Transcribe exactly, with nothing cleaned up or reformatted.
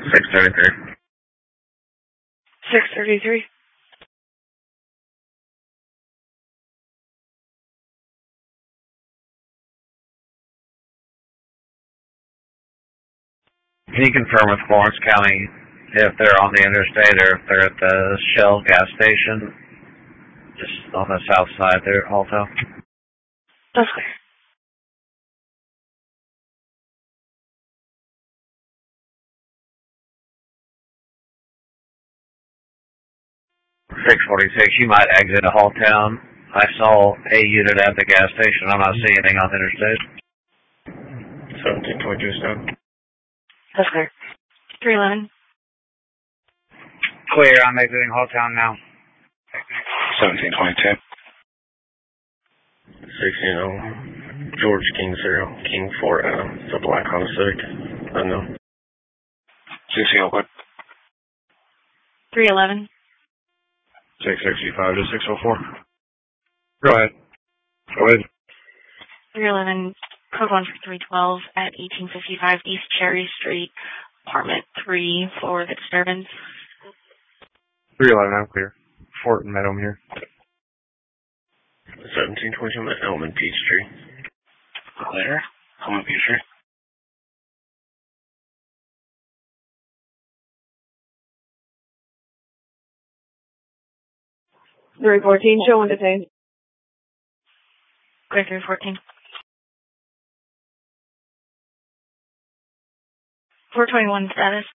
six thirty-three. six thirty-three. Can you confirm with Florence County if they're on the interstate or if they're at the Shell gas station? Just on the south side there, Alto. That's clear. six forty-six, you might exit a Halltown. I saw a unit at the gas station. I'm not seeing anything on the interstate. seventeen twenty-two stone. That's clear. three eleven. Clear, I'm exiting Halltown now. seventeen twenty-two. sixteen oh. George King zero. King four Adam. It's a black Honda Civic. Unknown. sixteen oh, what? three eleven. six sixty-five to six oh four. Go ahead. Go ahead. three eleven, code one for three twelve at eighteen fifty-five East Cherry Street, apartment three for the disturbance. three eleven, I'm clear. Fort and Meadow here. seventeen twenty-two, I'm at Elm and Peachtree. Clear. Elm and Peachtree. three fourteen, show and detain. Clear three fourteen. four twenty-one status.